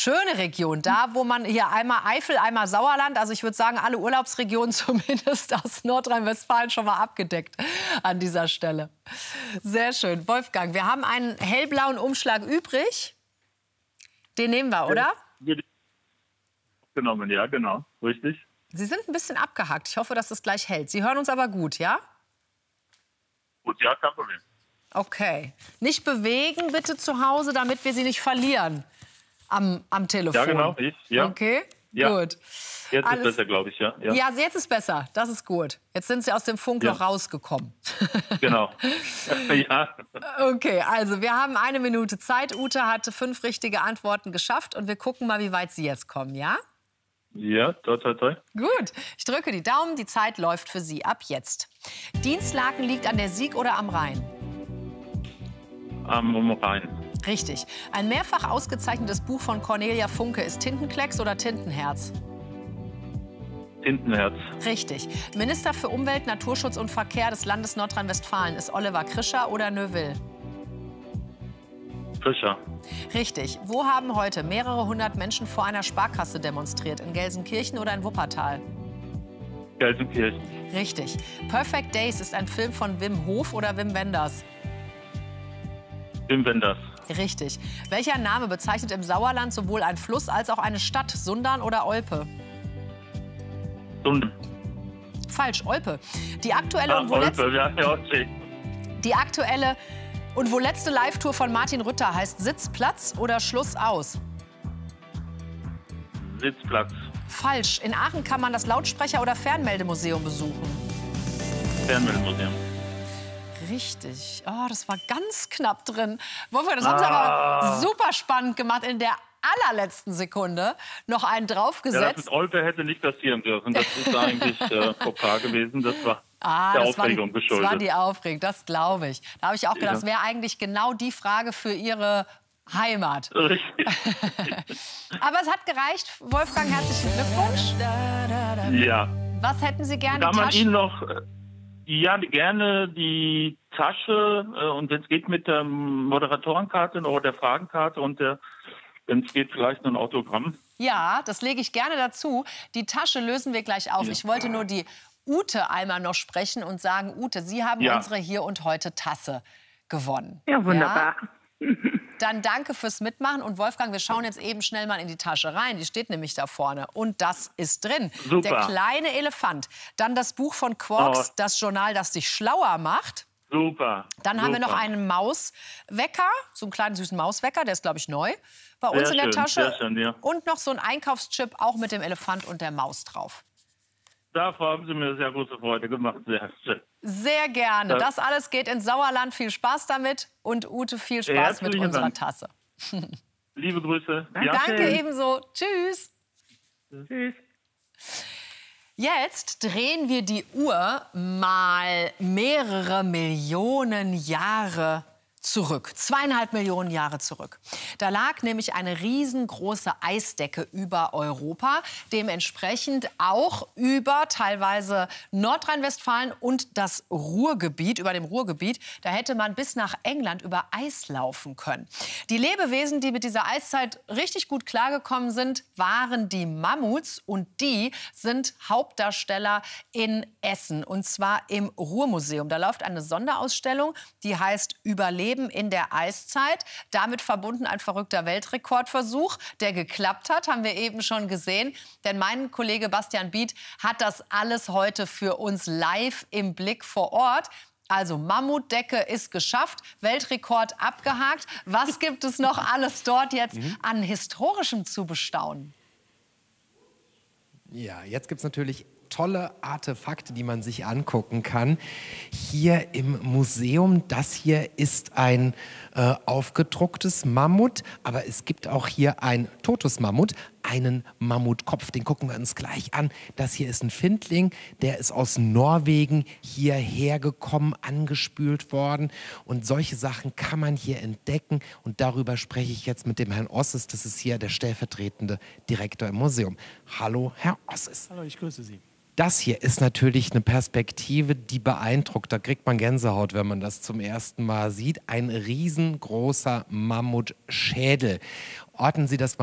schöne Region. Da, wo man hier einmal Eifel, einmal Sauerland. Also ich würde sagen, alle Urlaubsregionen zumindest aus Nordrhein-Westfalen schon mal abgedeckt an dieser Stelle. Sehr schön. Wolfgang, wir haben einen hellblauen Umschlag übrig. Den nehmen wir, oder? Genommen, ja, genau. Richtig. Sie sind ein bisschen abgehackt. Ich hoffe, dass das gleich hält. Sie hören uns aber gut, ja? Gut, ja, kein Problem. Okay. Nicht bewegen, bitte zu Hause, damit wir Sie nicht verlieren am Telefon. Ja, genau. Ja. Okay, ja. Gut. Jetzt ist besser, glaube ich, ja. Ja, jetzt ist besser. Das ist gut. Jetzt sind Sie aus dem Funkloch rausgekommen. Genau. Ja. Okay, also wir haben 1 Minute Zeit. Ute hatte 5 richtige Antworten geschafft. Und wir gucken mal, wie weit Sie jetzt kommen, ja? Ja, toi, toi, toi. Gut, ich drücke die Daumen. Die Zeit läuft für Sie ab jetzt. Dienstlaken liegt an der Sieg oder am Rhein? Am Rhein. Richtig. Ein mehrfach ausgezeichnetes Buch von Cornelia Funke ist Tintenklecks oder Tintenherz? Tintenherz. Richtig. Minister für Umwelt, Naturschutz und Verkehr des Landes Nordrhein-Westfalen ist Oliver Krischer oder Neuville? Krischer. Richtig. Wo haben heute mehrere hundert Menschen vor einer Sparkasse demonstriert? In Gelsenkirchen oder in Wuppertal? Gelsenkirchen. Richtig. Perfect Days ist ein Film von Wim Hof oder Wim Wenders? Wim Wenders. Richtig. Welcher Name bezeichnet im Sauerland sowohl ein Fluss als auch eine Stadt? Sundern oder Olpe? Sundern. Falsch, Olpe. Die aktuelle und Olpe, ja, Die aktuelle und wohl letzte Live-Tour von Martin Rütter heißt Sitzplatz oder Schluss aus? Sitzplatz. Falsch. In Aachen kann man das Lautsprecher- oder Fernmeldemuseum besuchen. Fernmeldemuseum. Richtig. Oh, das war ganz knapp drin. Wolfgang, das haben Sie aber super spannend gemacht. In der allerletzten Sekunde noch einen draufgesetzt. Ja, das mit Olpe hätte nicht passieren dürfen. Das ist eigentlich Fauxpas gewesen. Das war der Aufregung geschuldet. Das war die Aufregung, das glaube ich. Da habe ich auch gedacht, das wäre eigentlich genau die Frage für Ihre Heimat. Richtig. Aber es hat gereicht. Wolfgang, herzlichen Glückwunsch. Ja. Was hätten Sie gerne? Kann man Ihnen noch... Ja, gerne die Tasche und wenn es geht mit der Moderatorenkarte oder der Fragenkarte und wenn es geht, vielleicht noch ein Autogramm. Ja, das lege ich gerne dazu. Die Tasche lösen wir gleich auf. Ja. Ich wollte nur die Ute einmal noch sprechen und sagen, Ute, Sie haben unsere Hier und Heute Tasse gewonnen. Ja, wunderbar. Ja? Dann danke fürs Mitmachen. Und Wolfgang, wir schauen jetzt eben schnell mal in die Tasche rein. Die steht nämlich da vorne. Und das ist drin. Super. Der kleine Elefant. Dann das Buch von Quarks, das Journal, das dich schlauer macht. Super. Dann haben wir noch einen Mauswecker, so einen kleinen süßen Mauswecker, der ist, glaube ich, neu bei uns in der Tasche. Sehr schön, ja. Und noch so ein Einkaufschip, auch mit dem Elefant und der Maus drauf. Davor haben Sie mir sehr große Freude gemacht. Sehr schön. Sehr gerne. Das alles geht ins Sauerland. Viel Spaß damit. Und Ute, viel Spaß mit unserer Tasse. Liebe Grüße. Danke ebenso. Tschüss. Tschüss. Jetzt drehen wir die Uhr mal mehrere Millionen Jahre zurück. 2,5 Millionen Jahre zurück. Da lag nämlich eine riesengroße Eisdecke über Europa, dementsprechend auch über teilweise Nordrhein-Westfalen und das Ruhrgebiet, über dem Ruhrgebiet. Da hätte man bis nach England über Eis laufen können. Die Lebewesen, die mit dieser Eiszeit richtig gut klargekommen sind, waren die Mammuts und die sind Hauptdarsteller in Essen und zwar im Ruhrmuseum. Da läuft eine Sonderausstellung, die heißt Überleben in der Eiszeit. Damit verbunden ein verrückter Weltrekordversuch, der geklappt hat, haben wir eben schon gesehen. Denn mein Kollege Bastian Biet hat das alles heute für uns live im Blick vor Ort. Also Mammutdecke ist geschafft, Weltrekord abgehakt. Was gibt es noch alles dort jetzt an Historischem zu bestaunen? Ja, jetzt gibt es natürlich tolle Artefakte, die man sich angucken kann. Hier im Museum, das hier ist ein aufgedrucktes Mammut, aber es gibt auch hier ein totes Mammut, einen Mammutkopf, den gucken wir uns gleich an. Das hier ist ein Findling, der ist aus Norwegen hierher gekommen, angespült worden und solche Sachen kann man hier entdecken und darüber spreche ich jetzt mit dem Herrn Osses, das ist hier der stellvertretende Direktor im Museum. Hallo, Herr Osses. Hallo, ich grüße Sie. Das hier ist natürlich eine Perspektive, die beeindruckt. Da kriegt man Gänsehaut, wenn man das zum ersten Mal sieht. Ein riesengroßer Mammutschädel. Orten Sie das mal